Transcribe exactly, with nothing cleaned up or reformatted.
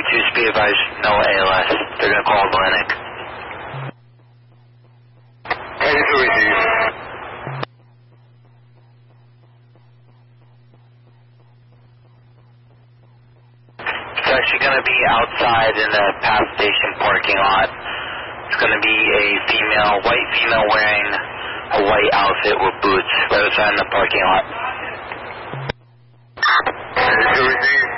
two, just be advised, no A L S. They're going to call the clinic. eighty-two receive. It's actually going to be outside in the pass station parking lot. It's going to be a female, white female wearing a white outfit with boots right outside in the parking lot. eighty-two receive.